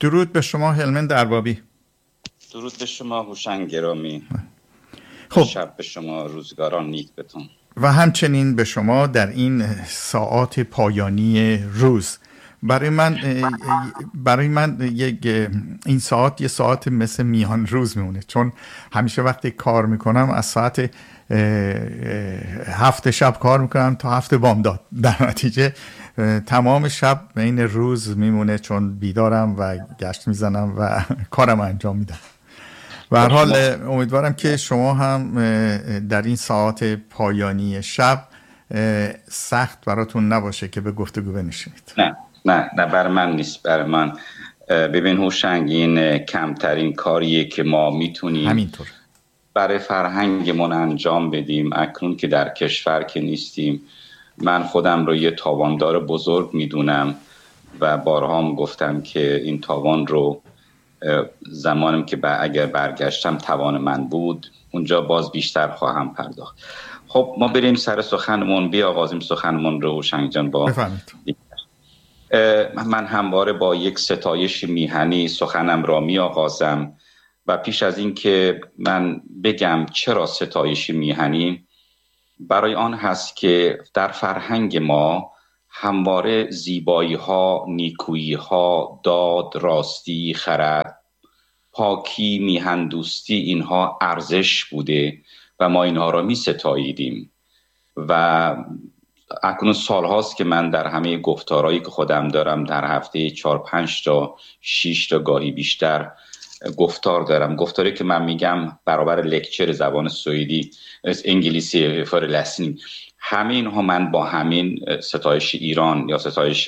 درود به شما هلمند اربابی. درود به شما هوشنگ گرامی. خب شب به شما، روزگاران نیک بتون. و همچنین به شما در این ساعات پایانی روز. برای من این ساعت یه ساعت مثل میان روز میمونه، چون همیشه وقتی کار میکنم از ساعت 7 شب کار میکنم تا 7 بامداد، در نتیجه تمام شب بین روز میمونه، چون بیدارم و گشت میزنم و کارم انجام میدم. به هر حال امیدوارم که شما هم در این ساعات پایانی شب سخت براتون نباشه که به گفتگو بنشینید. نه بر من نیست، بر من. ببین هوشنگ، این کمترین کاریه که ما میتونیم همینطور برای فرهنگمون انجام بدیم. اکنون که در کشور که نیستیم، من خودم رو یه تاواندار بزرگ میدونم و بارها هم گفتم که این تاوان رو زمانم که اگر برگشتم توان من بود، اونجا باز بیشتر خواهم پرداخت. خب ما بریم سر سخنمون، بیاغازیم سخنمون رو هوشنگ جان. من همواره با یک ستایش میهنی سخنم را می آغازم و پیش از این که من بگم چرا ستایش میهنی، برای آن هست که در فرهنگ ما همواره زیبایی ها، نیکویی ها، داد، راستی، خرد، پاکی، میهن دوستی، اینها ارزش بوده و ما اینها را می ستاییدیم. و اکنون سال هاست که من در همه گفتارهایی که خودم دارم در هفته 4-5 تا 6 تا گاهی بیشتر گفتار دارم. گفتاری که من میگم برابر لکچر زبان سوئدی، انگلیسی فور لسنینگ، همه اینها من با همین ستایش ایران یا ستایش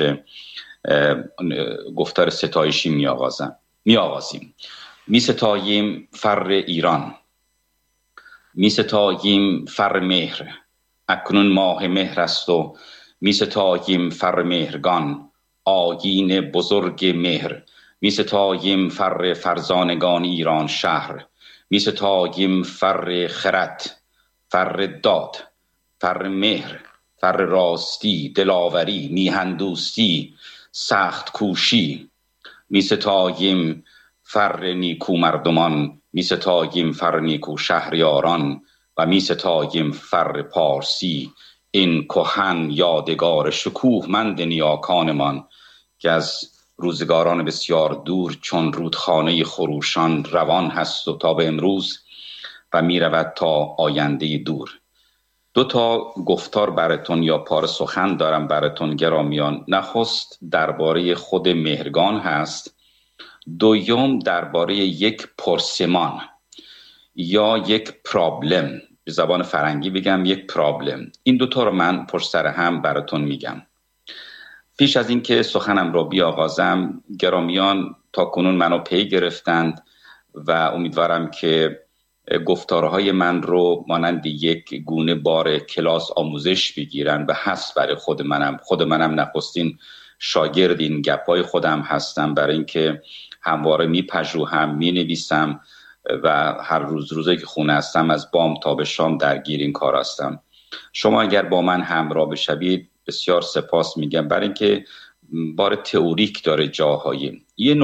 گفتار ستایشی میآغازیم. می ستاییم فر ایران، می ستاییم فر مهر، اکنون ماه مهر است و می ستاییم فر مهرگان، آیین بزرگ مهر. می ستاییم فر فرزانگان ایران شهر، می ستاییم فر خرد، فر داد، فر مهر، فر راستی، دلاوری، میهن دوستی، سخت کوشی. می ستاییم فر نیکو مردمان، می ستاییم فر نیکو شهریاران و می ستاییم فر پارسی، این کهن یادگار شکوهمند نیاکانمان که از روزگاران بسیار دور چون رودخانه خروشان روان هست و تا به امروز و می رود تا آینده دور. 2 گفتار براتون یا پار سخن دارم براتون گرامیان. نخست درباره خود مهرگان هست، دوم درباره یک پرسمان یا یک پرابلم، به زبان فرنگی بگم یک پرابلم. این 2 رو من پشت سر هم براتون میگم. پیش از این که سخنم رو بیاغازم، گرامیان تا کنون منو پی گرفتند و امیدوارم که گفتارهای من رو مانند یک گونه بار کلاس آموزش بگیرن و هست برای خود منم نخستین شاگرد این گپای خودم هستم، برای اینکه همواره میپژوهم، مینویسم و هر روزی که خونه هستم از بام تا به شام درگیر این کار هستم. شما اگر با من همراه بشوید بسیار سپاس میگم، برای اینکه بار تئوریک داره جاهایی. یه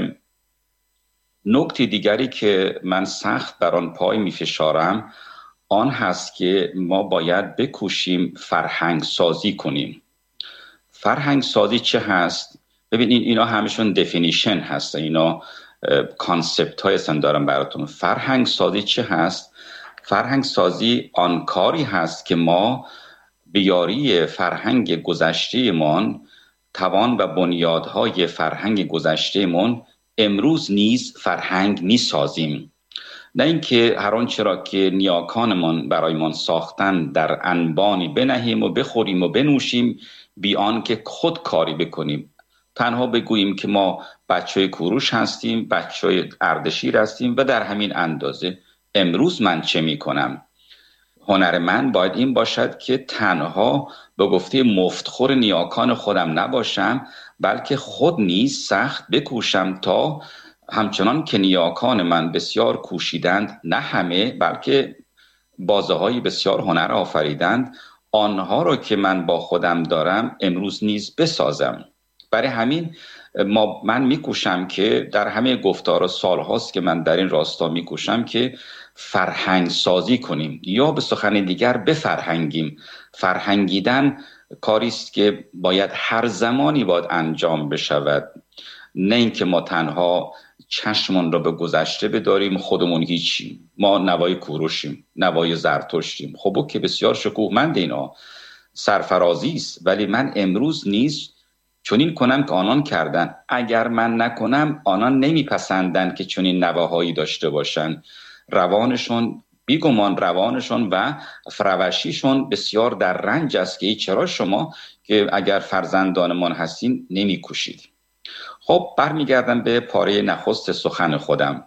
نکته دیگری که من سخت بر آن پای میفشارم آن هست که ما باید بکوشیم فرهنگ سازی کنیم. فرهنگ سازی چه هست؟ ببینید اینا همشون دفینیشن هست، اینا کانسپت های هستن دارم براتون. فرهنگ سازی چه هست؟ فرهنگ سازی آن کاری هست که ما به یاری فرهنگ گذشته‌مان، توان و بنیادهای فرهنگ گذشته‌مان امروز نیز فرهنگ می‌سازیم. نه اینکه هر آنچه را که نیاکانمان برایمان ساختن در انبانی بنهیم و بخوریم و بنوشیم بی آنکه خود کاری بکنیم، تنها بگوییم که ما بچه‌های کوروش هستیم، بچه‌های اردشیر هستیم و در همین اندازه. امروز من چه می‌کنم؟ هنر من باید این باشد که تنها به گفته مفتخور نیاکان خودم نباشم، بلکه خود نیز سخت بکوشم تا همچنان که نیاکان من بسیار کوشیدند، نه همه بلکه بازه‌های بسیار هنر آفریدند، آنها را که من با خودم دارم امروز نیز بسازم. برای همین من میکوشم که در همه گفتار سال هاست که من در این راستا میکوشم که فرهنگ سازی کنیم یا به سخن دیگر بفرهنگیم. فرهنگیدن کاری است که باید هر زمانی باید انجام بشود، نه اینکه ما تنها چشمون را به گذشته بداریم، خودمون هیچیم، ما نوای کوروشیم، نوای زرتشتیم. خب او که بسیار شکوهمند اینا، سرفرازی است، ولی من امروز نیز چنین کنم که آنان کردن. اگر من نکنم آنان نمیپسندن که چنین نواهایی داشته باشن. روانشون بیگمان روانشون و فروشیشون بسیار در رنج است که چرا شما که اگر فرزندانمان هستین نمیکوشید. خب برمیگردم به پاره نخست سخن خودم.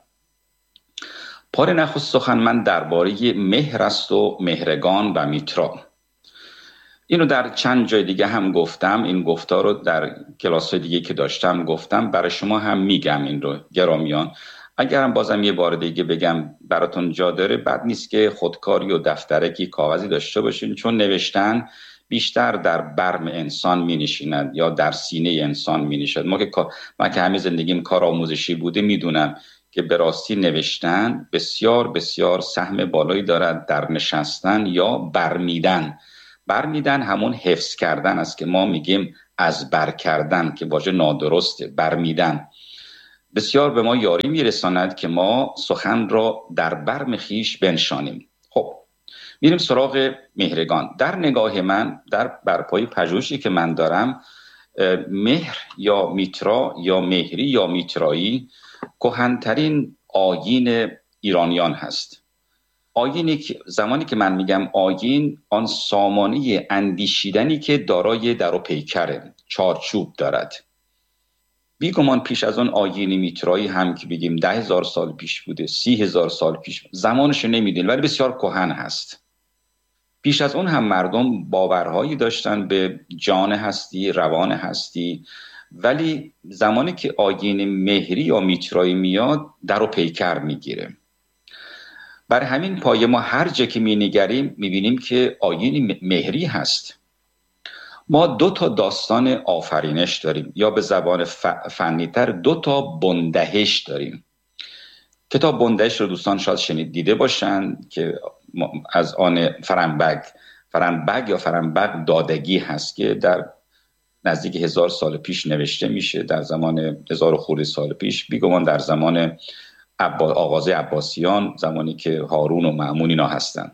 پاره نخست سخن من درباره مهر است و مهرگان و میترا. اینو در چند جای دیگه هم گفتم، این گفتار رو در کلاس‌های دیگه که داشتم گفتم، برای شما هم میگم این رو گرامیان. اگرم بازم یه بار دیگه بگم براتون جا داره، بد نیست که خودکاری و دفترکی کاغذی داشته باشین، چون نوشتن بیشتر در برم انسان می نشیند یا در سینه انسان می نشد. من که همه زندگیم کار آموزشی بوده میدونم که به راستی نوشتن بسیار بسیار سهم بالایی دارد در نشستن یا برمیدن. برمیدن همون حفظ کردن است که ما میگیم از بر کردن، که واژه نادرسته. برمیدن بسیار به ما یاری میرساند که ما سخن را در برم خیش بنشانیم. خب میریم سراغ مهرگان. در نگاه من، در برپای پژوهشی که من دارم، مهر یا میترا یا مهری یا میترایی کهن‌ترین آیین ایرانیان هست. آیینی که زمانی که من میگم آیین، آن سامانه اندیشیدنی که دارای در و پیکره، چارچوب دارد. بیگمان پیش از آن آیین میترایی هم که بگیم 10,000 سال پیش بوده، 30,000 سال پیش، زمانش نمیدونیم ولی بسیار کهن هست. پیش از اون هم مردم باورهایی داشتن به جان هستی، روان هستی، ولی زمانی که آیین مهری یا میترایی میاد در و پیکر میگیره. بر همین پایه ما هر جا که می‌نگریم می‌بینیم که آیین مهری هست. ما 2 تا داستان آفرینش داریم، یا به زبان فنی‌تر 2 تا بندهش داریم. کتاب بندهش رو دوستان شاید دیده باشن که از آن فرنبگ یا فرنبگ دادگی هست که در نزدیک 1000 سال پیش نوشته میشه، در زمان 1000 خورده سال پیش، بیگمان در زمان آغاز عباسیان، زمانی که هارون و مأمون اینا هستن.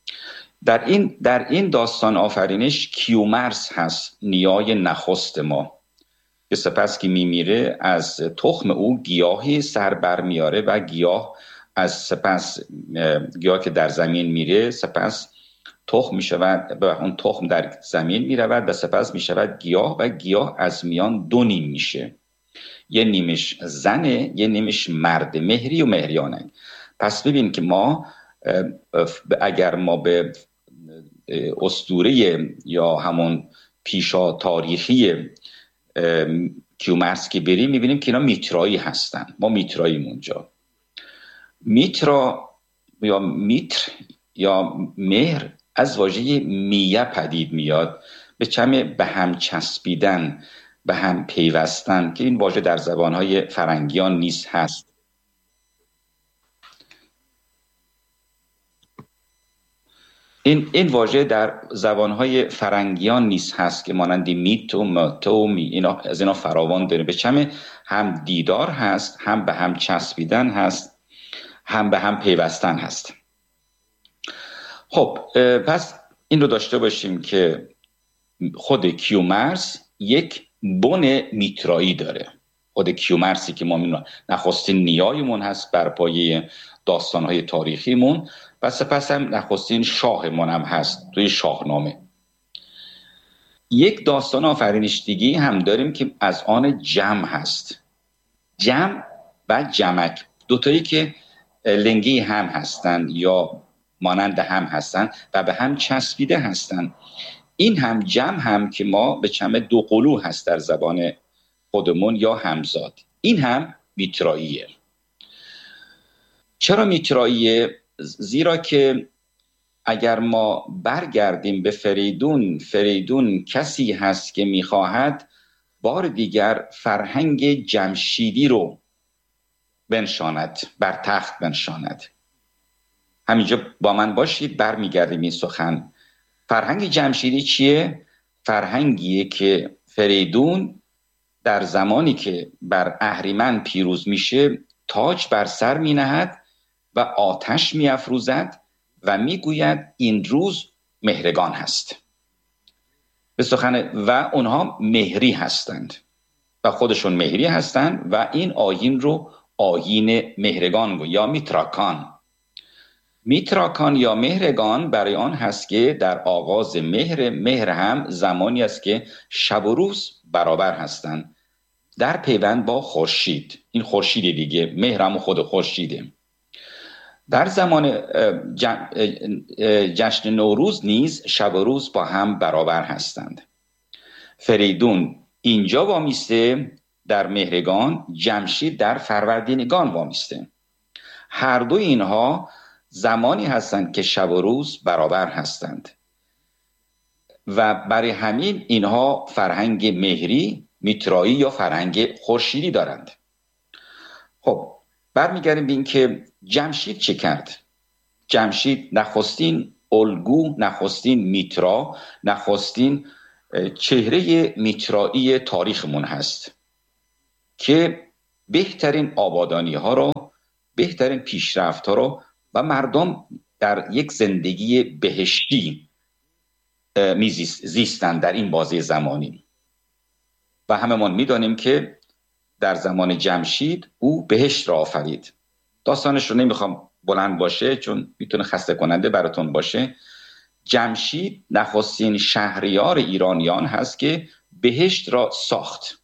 در این داستان آفرینش کیومرث هست، نیای نخست ما، که سپس که میمیره از تخم او گیاهی سر بر میاره و گیاه که در زمین میره سپس تخم میشود و اون تخم در زمین میرود و سپس میشود گیاه و گیاه از میان 2 نیم میشه، یه نیمش زنه یه نیمش مرد، مهری و مهریانه. پس ببین که ما اگر ما به اسطوره یا همون پیشا تاریخی کیومرث که بریم میبینیم که اینا میترایی هستن. ما میتراییم اونجا. میترا یا میتر یا مهر از واژه میه پدید میاد، به چم به هم چسبیدن، به هم پیوستن، که این واژه در زبانهای فرنگیان نیز هست. این واژه در زبانهای فرنگیان نیز هست که مانند میت و مت و اینا، از اینا فراوان داره. به چم هم دیدار هست، هم به هم چسبیدن هست، هم به هم پیوستن هست. خب پس این رو داشته باشیم که خود کیومرث یک بن میترایی داره. خود کیومرثی که ما نخستین نیایمون هست بر پایه داستانهای تاریخیمون و سپس هم نخستین شاهمون هم هست توی شاهنامه. یک داستان آفرینش دیگه هم داریم که از آن جمع هست. جمع و جمک، 2 تایی که لنگی هم هستن یا مانند هم هستن و به هم چسبیده هستن. این هم جمع هم که ما به چم 2 قلو هست در زبان خودمون یا همزاد. این هم میتراییه. چرا میتراییه؟ زیرا که اگر ما برگردیم به فریدون کسی هست که میخواهد بار دیگر فرهنگ جمشیدی رو بنشاند، بر تخت بنشاند. همینجا با من باشید، برمیگردیم این سخن. فرهنگ جمشیدی چیه؟ فرهنگیه که فریدون در زمانی که بر اهریمن پیروز میشه تاج بر سر می نهد و آتش می افروزد و می گوید این روز مهرگان هست. به سخن و اونها مهری هستند و خودشون مهری هستند و این آیین رو آیین مهرگان یا میتراکان یا مهرگان برای آن هست که در آغاز مهر هم زمانی است که شب و روز برابر هستند در پیوند با خورشید. این خورشید دیگه، مهر هم خود خورشیده. در زمان جشن نوروز نیز شب و روز با هم برابر هستند. فریدون اینجا وامیسته در مهرگان، جمشید در فروردینگان وامیسته. هر دو اینها زمانی هستند که شب و روز برابر هستند و برای همین اینها فرهنگ مهری، میترایی یا فرهنگ خورشیدی دارند. خب برمیگردیم به این که جمشید چه کرد. جمشید نخستین الگو، نخستین میترا، نخستین چهره میترایی تاریخمون هست که بهترین آبادانی ها رو، بهترین پیشرفت ها رو و مردم در یک زندگی بهشتی زیستند در این بازه زمانی. و هممون میدانیم که در زمان جمشید او بهشت را آفرید. داستانش رو نمیخوام بلند باشه چون میتونه خسته کننده براتون باشه. جمشید نخستین شهریار ایرانیان هست که بهشت را ساخت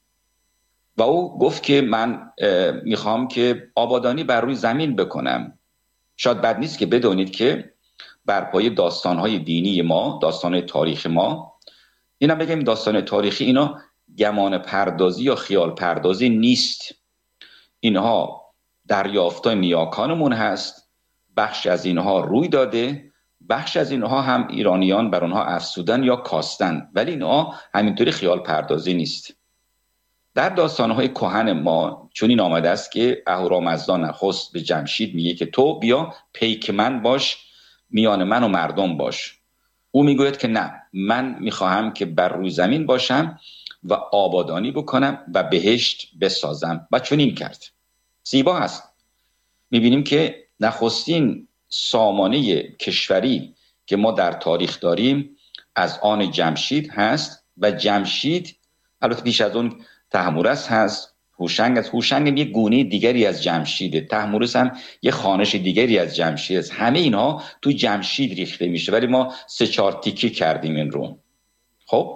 و او گفت که من میخوام که آبادانی بر روی زمین بکنم. شاید بد نیست که بدونید که بر پایه داستانهای دینی ما، داستان تاریخ ما، اینا بگیم داستان تاریخی، اینا گمان پردازی یا خیال پردازی نیست. اینها دریافتای نیاکانمون هست. بخش از اینها روی داده، بخش از اینها هم ایرانیان بر اونها افسودن یا کاستن، ولی اینها همینطوری خیال پردازی نیست. در داستانهای کهن ما چون این آمده است که اهورامزدا نخست به جمشید میگه که تو بیا پیک من باش، میان من و مردم باش. او میگوید که نه، من میخواهم که بر روی زمین باشم و آبادانی بکنم و بهشت بسازم و چون این کرد. زیبا هست. میبینیم که نخستین سامانه کشوری که ما در تاریخ داریم از آن جمشید هست و جمشید البته پیش از اون تحمورس هست، هوشنگ است. هوشنگ یک گونه دیگری از جمشیده، تحمورس هم یک خانش دیگری از جمشید است. همه اینها تو جمشید ریخته میشه ولی ما 3-4 تیکه کردیم این رو. خب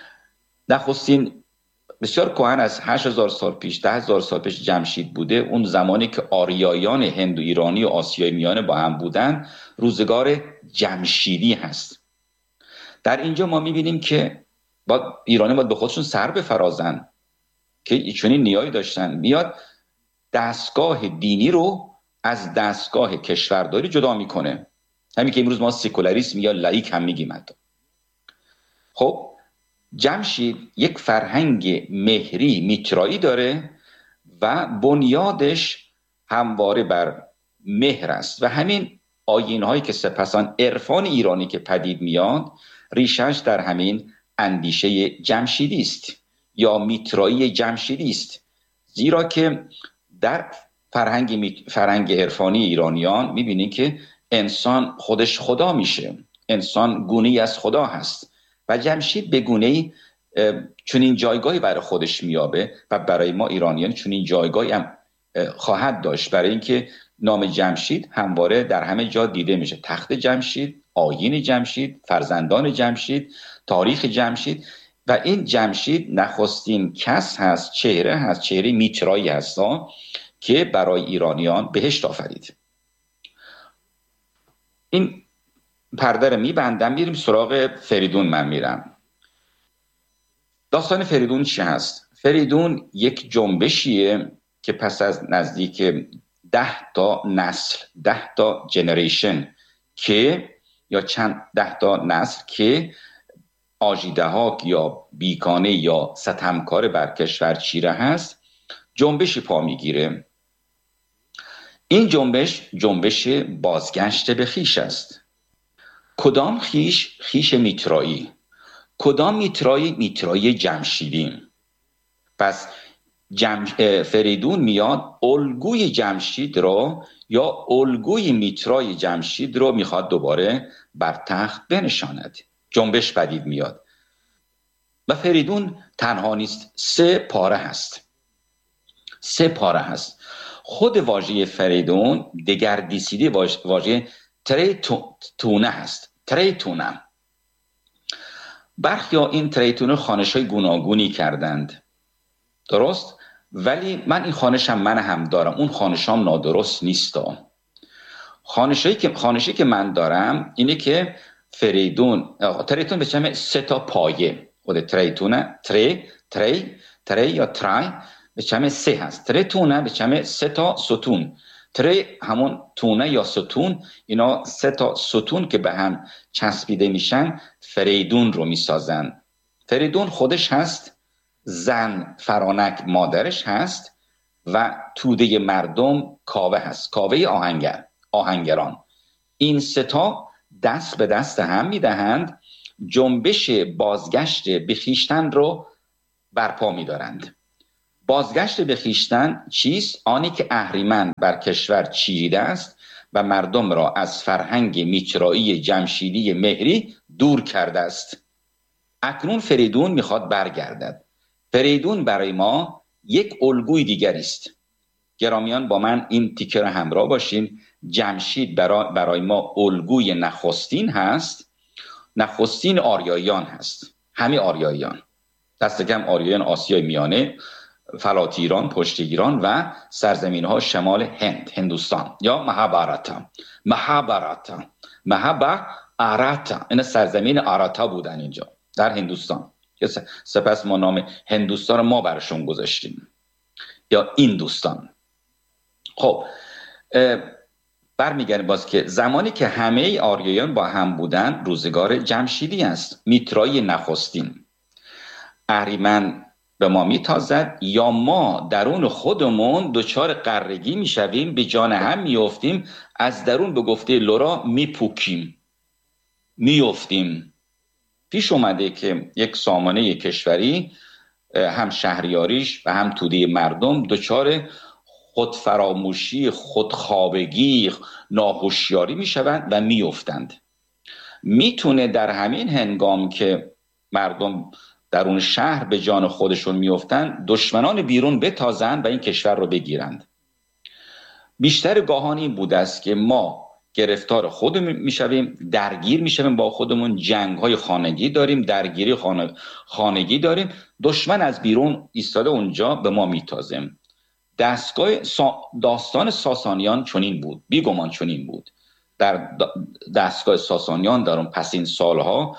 نخستین بسیار کهن از 8000 سال پیش، 10000 سال پیش جمشید بوده. اون زمانی که آریایان هند و ایرانی و آسیای میانه با هم بودن روزگار جمشیدی هست. در اینجا ما میبینیم که ایرانی باید به خودشون سر بفرازن که چنین نیایی داشتن. میاد دستگاه دینی رو از دستگاه کشورداری جدا میکنه. همین که امروز ما سکولاریسم یا لایک هم میگیم. خب جمشید یک فرهنگ مهری میترایی داره و بنیادش همواره بر مهر است و همین آیین‌هایی که سپسان عرفان ایرانی که پدید میاد ریشش در همین اندیشه جمشیدی است یا میترایی جمشیدی است. زیرا که در فرهنگ عرفانی ایرانیان میبینید که انسان خودش خدا میشه، انسان گونه‌ای از خدا هست و جمشید به گونه‌ای چنین جایگاهی برای خودش میابه و برای ما ایرانیان چنین جایگاهی هم خواهد داشت، برای اینکه نام جمشید همواره در همه جا دیده میشه. تخت جمشید، آیین جمشید، فرزندان جمشید، تاریخ جمشید و این جمشید نخستین کس هست، چهره هست، چهره میترایی هست که برای ایرانیان بهشت آفرید. این پرده رو میبندم، میریم سراغ فریدون. من میرم. داستان فریدون چی هست؟ فریدون یک جنبشیه که پس از نزدیک 10 تا نسل، 10 تا جنریشن که یا چند 10 تا نسل که آژیردهاک یا بیگانه یا ستمکار بر کشور چیره هست، جنبشی پا میگیره. این جنبش بازگشت به خیش است. کدام خیش؟ خیش میترایی. کدام میترایی؟ میترایی جمشیدی. پس فریدون میاد الگوی جمشید رو یا الگوی میترای جمشید رو میخواد دوباره بر تخت بنشاند. جنبش پدید میاد و فریدون تنها نیست، 3 پاره هست. 3 پاره هست. خود واژه فریدون دگردیسیده واژه تریتونه هست. تریتونه. برخی ها این تریتونه خانش‌های گوناگونی کردند، درست؟ ولی من این خانشم من هم دارم، اون خانشام نادرست نیست. خانشی که من دارم اینه که تریتون به چمه 3 تا پایه. خود تریتونه، تری یا ترای به چمه 3 هست. تریتونه به چمه 3 تا ستون. تری همون تونه یا ستون، اینا 3 تا ستون که به هم چسبیده میشن فریدون رو میسازن. فریدون خودش هست، زن فرانک مادرش هست و توده مردم کاوه هست، کاوه آهنگران. این 3 تا دست به دست هم میدهند، جنبش بازگشت به خویشتن رو برپا میدارند. بازگشت به خویشتن چیست؟ آنی که اهریمن بر کشور چیریده است و مردم را از فرهنگ میترایی جمشیدی مهری دور کرده است. اکنون فریدون میخواد برگردد. فریدون برای ما یک الگوی دیگری است. گرامیان با من این تیکه را همراه باشین. جمشید برای ما الگوی نخستین هست. نخستین آریاییان هست. همه آریاییان، دست کم آریاییان آسیای میانه، فلات ایران، پشت ایران و سرزمین ها شمال هندوستان یا مهاباراتا. این سرزمین آراتا بودن اینجا در هندوستان، سپس ما نام هندوستان ما برشون گذاشتیم یا ایندوستان. خب برمیگردیم باز که زمانی که همه آریاییان با هم بودن روزگار جمشیدی است. میترای نخستین. اهریمن به ما میتازد یا ما درون خودمون دچار قرگی میشویم، به جان هم میافتیم، از درون به گفته لورا میپوکیم، میافتیم. پیش اومده که یک سامانه کشوری هم شهریاریش و هم توده مردم دچار خودفراموشی، خودخوابگی، ناهوشیاری میشوند و میافتند. میتونه در همین هنگام که مردم در اون شهر به جان خودشون میافتند، دشمنان بیرون بتازند و این کشور رو بگیرند. بیشتر گاهان این بوده است که ما گرفتار خودمون میشویم، درگیر میشویم با خودمون، جنگ‌های خانگی داریم، درگیری خانگی داریم، دشمن از بیرون ایستاده اونجا به ما میتازه. داستان ساسانیان چنین بود، بیگمان چنین بود. در دستگاه ساسانیان در اون پسین سالها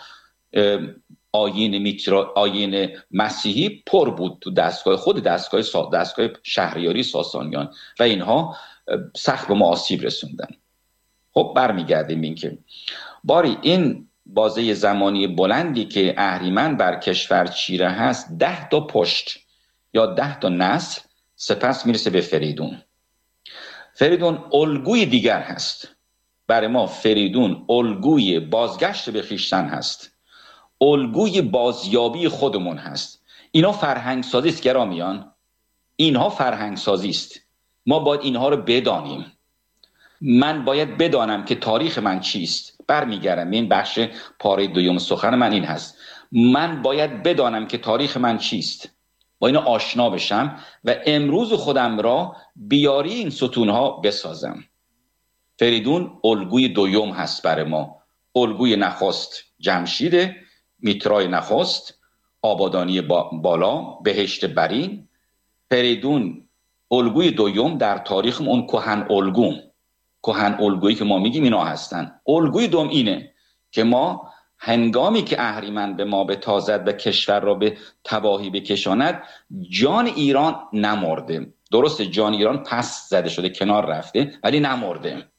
آیین مسیحی پر بود تو دستگاه شهریاری ساسانیان و اینها سخت به ما آسیب رسوندن. خب برمیگردیم این که باری این بازه زمانی بلندی که اهریمن بر کشور چیره هست 10 تا پشت یا 10 تا نسل، سپس میرسه به فریدون. فریدون الگوی دیگر هست برای ما. فریدون الگوی بازگشت به خویشتن هست، الگوی بازیابی خودمون هست. اینا فرهنگ سازی است گرامیان، اینها فرهنگ سازی است. ما باید اینها رو بدانیم. من باید بدانم که تاریخ من چیست. برمیگردم این بخش پاره دوم سخن من این هست. من باید بدانم که تاریخ من چیست، با اینا آشنا بشم و امروز خودم را بیاری این ستونها بسازم. فریدون الگوی دوم هست برای ما. الگوی نخست جمشید، میترای نخست، آبادانی بالا، بهشت برین. فریدون الگوی دوم در تاریخ اون کهن الگویی که ما میگیم اینا هستن. الگوی دوم اینه که ما هنگامی که اهریمن به ما بتازد و کشور را به تباهی بکشاند، جان ایران نمرده. درسته جان ایران پس زده شده، کنار رفته، ولی نمرده.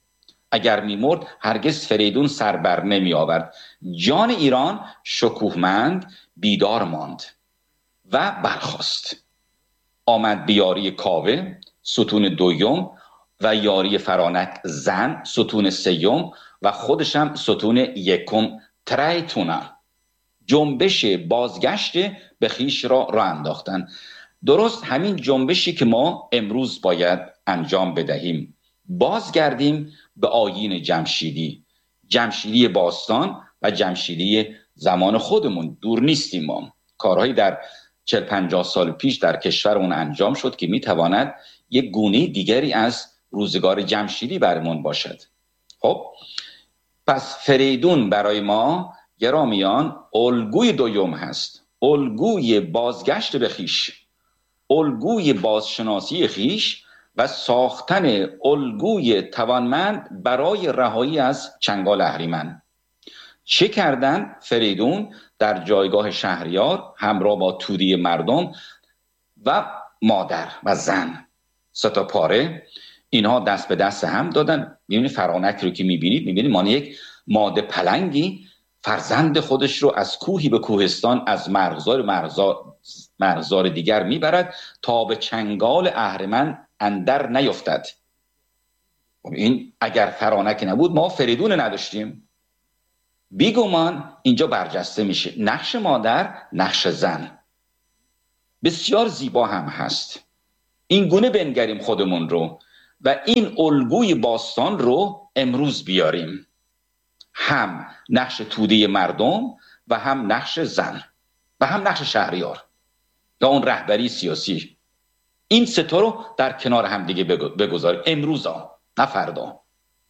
اگر می‌مرد هرگز فریدون سر بر نمی آورد. جان ایران شکوهمند بیدار ماند و برخاست. آمد بیاری کاوه ستون دوم و یاری فرانک زن ستون سیوم و خودشم ستون یکم تریتونه. جنبش بازگشت به خویش را انداختن. درست همین جنبشی که ما امروز باید انجام بدهیم. بازگردیم به آیین جمشیدی باستان و جمشیدی زمان خودمون. دور نیستیم ما. کارهایی در 40-50 سال پیش در کشورمون انجام شد که میتواند یک گونه دیگری از روزگار جمشیدی برمون باشد. خب پس فریدون برای ما گرامیان الگوی دوم هست، الگوی بازگشت به خویش، الگوی بازشناسی خویش و ساختن الگوی توانمند برای رهایی از چنگال اهریمن. چه کردن فریدون در جایگاه شهریار همراه با توده مردم و مادر و زن، 3 تا پاره، اینها دست به دست هم دادن. میبینید فرانک رو که میبینید مانند یک ماده پلنگی فرزند خودش رو از کوهی به کوهستان، از مرغزار دیگر میبرد تا به چنگال اهریمن اندر نیفتد. این اگر فرانک نبود ما فریدون نداشتیم. بیگمان اینجا برجسته میشه نقش مادر، نقش زن بسیار زیبا هم هست. این گونه بنگریم خودمون رو و این الگوی باستان رو امروز بیاریم، هم نقش توده مردم و هم نقش زن و هم نقش شهریار یا اون رهبری سیاسی. این 3 تا رو در کنار هم دیگه بگذاریم امروزا، نه فردا.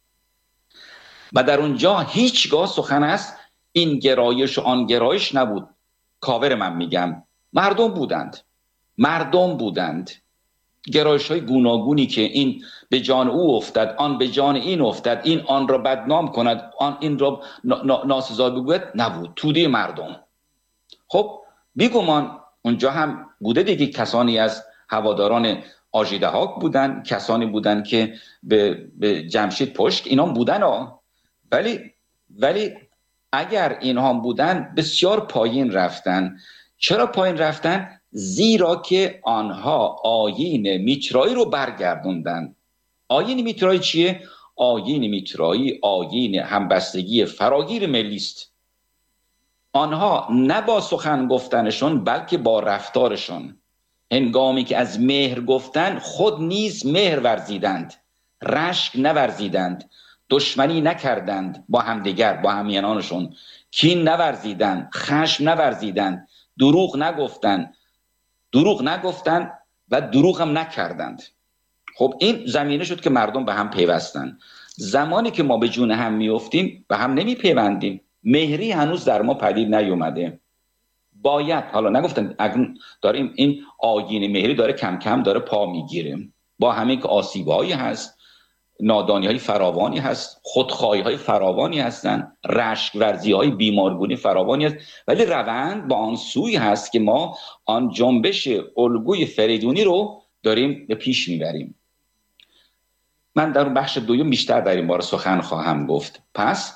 و در اونجا هیچگاه سخن است این گرایش و آن گرایش نبود. کاور من میگم مردم بودند. گرایش های گوناگونی که این به جان او افتد، آن به جان این افتد، این آن را بدنام کند، آن این را ناسزا بگوید، نبود. توده مردم. خب بیگمان اونجا هم بوده دیگه کسانی از هواداران آژیدهاک بودن، کسانی بودن که به جمشید پشت اینا بودن ها. ولی اگر اینها بودن بسیار پایین رفتن. چرا پایین رفتن؟ زیرا که آنها آیین میترایی رو برگردوندن. آیین میترایی چیه؟ آیین میترایی آیین همبستگی فراگیر ملی است. آنها نه با سخن گفتنشون بلکه با رفتارشون، هنگامی که از مهر گفتن خود نیز مهر ورزیدند، رشک نورزیدند، دشمنی نکردند با همدیگر، با همینانشون، کین نورزیدند، خشم نورزیدند، دروغ نگفتند و دروغ هم نکردند. خب این زمینه شد که مردم به هم پیوستن. زمانی که ما به جون هم میافتیم به هم نمی پیوندیم. مهری هنوز در ما پدید نیومده. باید، حالا نگفتن داریم این آیین مهری داره کم کم داره پا میگیره، با همین که آسیب‌هایی هست، نادانی‌های فراوانی هست، خودخواهی‌های فراوانی هستن، رشک ورزی‌های بیمارگونی فراوانی هست، ولی روند با آن سوی هست که ما آن جنبش الگوی فریدونی رو داریم به پیش میبریم. من در بخش دوم بیشتر در این باره سخن خواهم گفت. پس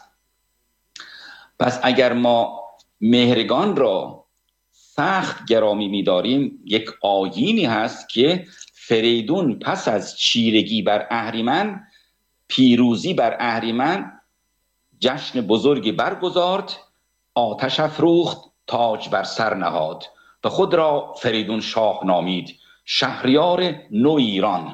اگر ما مهرگان را سخت گرامی می‌داریم، یک آیینی هست که فریدون پس از چیرگی بر اهریمن، پیروزی بر اهریمن، جشن بزرگی برگزارد، آتش افروخت، تاج بر سر نهاد و خود را فریدون شاه نامید، شهریار نو ایران.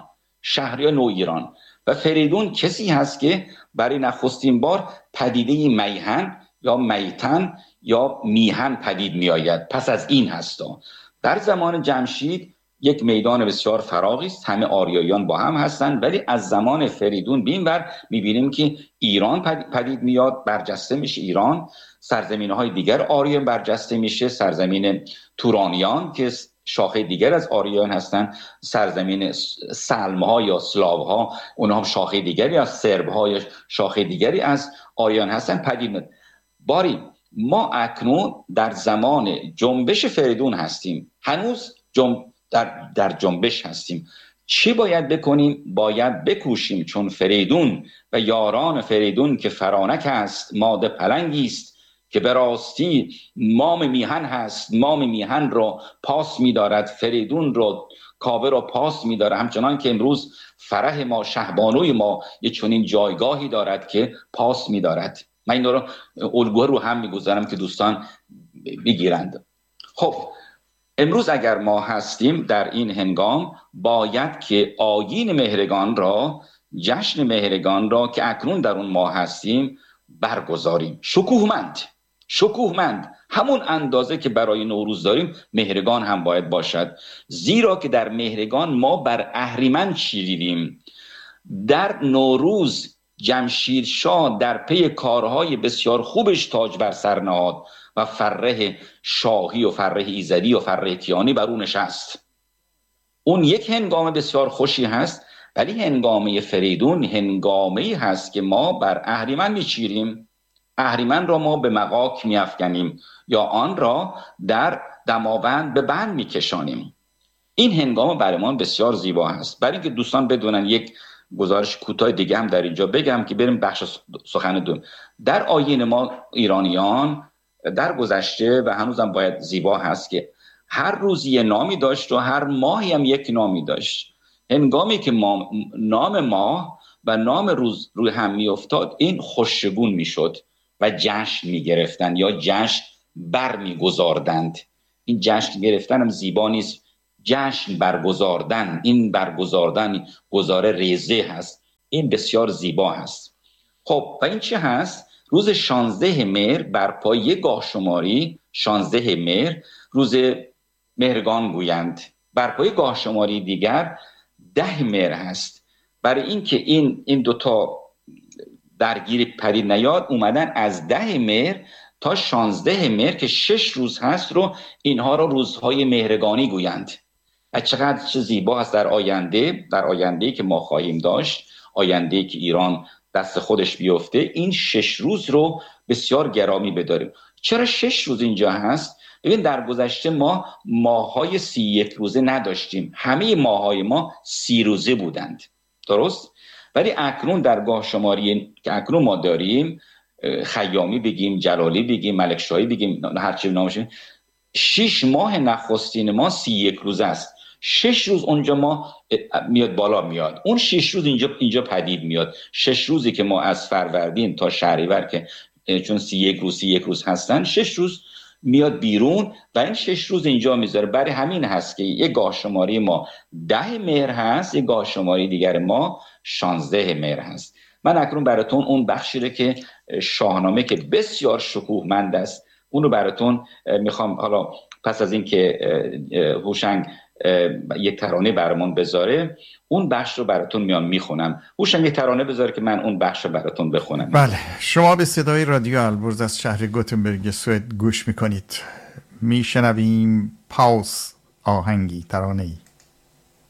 و فریدون کسی هست که برای نخستین بار پدیده میهن یا میتن یا میهن پدید می آید. پس از این هستا در زمان جمشید یک میدان بسیار فراغی است، همه آریاییان با هم هستند، ولی از زمان فریدون به این ور می‌بینیم که ایران پدید میاد، برجسته میشه ایران، سرزمین‌های دیگر آریایان برجسته میشه، سرزمین تورانیان که شاخه دیگر از آریایان هستند، سرزمین سلم‌ها یا سلاوها اونها هم شاخه دیگری از سرب‌ها یا شاخه دیگری از آریایان هستند پدید میاد. باری ما اکنون در زمان جنبش فریدون هستیم، هنوز در جنبش هستیم. چی باید بکنیم؟ باید بکوشیم چون فریدون و یاران فریدون که فرانک است ماده پلنگی است که به راستی مام میهن هست. مام میهن رو پاس می‌دارد، فریدون رو کاوه رو پاس می‌داره، همچنان که امروز فرح ما شهبانوی ما یه چنین جایگاهی دارد که پاس می‌دارد. من این رو الگوها رو هم می‌گذارم که دوستان بگیرند. خب امروز اگر ما هستیم در این هنگام، باید که آیین مهرگان را، جشن مهرگان را که اکنون در اون ما هستیم برگزاریم. شکوهمند همون اندازه که برای نوروز داریم مهرگان هم باید باشد، زیرا که در مهرگان ما بر اهریمن چیریدیم. در نوروز جمشیدشاه در پی کارهای بسیار خوبش تاج بر سر نهاد و فره شاهی و فره ایزدی و فره کیانی بر اون نشست. اون یک هنگام بسیار خوشی هست، ولی هنگامه فریدون هنگامه‌ای هست که ما بر اهریمن میچیریم. اهریمن را ما به مغاک میافکنیم یا آن را در دماوند به بند میکشانیم. این هنگام برای ما بسیار زیبا هست. برای اینکه دوستان بدونن یک گزارش کوتاه دیگه هم در اینجا بگم که بریم بخش سخن دوم. در آیین ما ایرانیان در گذشته و هنوزم باید زیبا هست که هر روزی یه نامی داشت و هر ماهی هم یک نامی داشت. هنگامی که نام ماه و نام روز روی هم می افتاد، این خوشگون می شد و جشن می گرفتن یا جشن بر می گذاردند. این جشن گرفتن هم زیبا نیست، جشن برگزاردن، این برگزاردن گزاره ریزه هست، این بسیار زیبا هست. خب و این چه هست؟ روز 16 مهر بر پایه گاه شماری 16 مهر روز مهرگان گویند. بر پایه گاه شماری دیگر 10 مهر هست. برای اینکه این دوتا درگیر پرید نیاد، اومدن از 10 مهر تا 16 مهر که 6 روز هست رو اینها رو روزهای مهرگانی گویند. و چقدر چه زیبا هست در آینده‌ای که ما خواهیم داشت، آینده‌ای که ایران دست خودش بیفته، این 6 روز رو بسیار گرامی بداریم. چرا 6 روز اینجا هست؟ ببین در گذشته ما ماه‌های 31 روزه نداشتیم، همه ماه‌های ما 30 روزه بودند، درست؟ ولی اکنون در گاه شماری که اکنون ما داریم، خیامی بگیم، جلالی بگیم، ملکشاهی بگیم، هر چی نامش، 6 ماه نخستین ما 31 روز است. 6 روز اونجا ما میاد بالا میاد، اون 6 روز اینجا پدید میاد. 6 روزی که ما از فروردین تا شهریور که چون 31 روز هستن، 6 روز میاد بیرون و این 6 روز اینجا میذاره. برای همین هست که یک گاه شماری ما 10 مهر هست، یک گاه شماری دیگر ما 16 مهر هست. من اکنون براتون اون بخشی رو که شاهنامه که بسیار شکوهمند است، اون رو براتون میخوام. حالا پس از این که هوشنگ یک ترانه برامون بذاره، اون بخش رو براتون میخونم. هوشنگ یک ترانه بذاره که من اون بخش رو براتون بخونم. بله، شما به صدای رادیو البرز از شهر گوتنبرگ سوئد گوش میکنید. میشنویم پاوس، آهنگی، ترانه‌ای.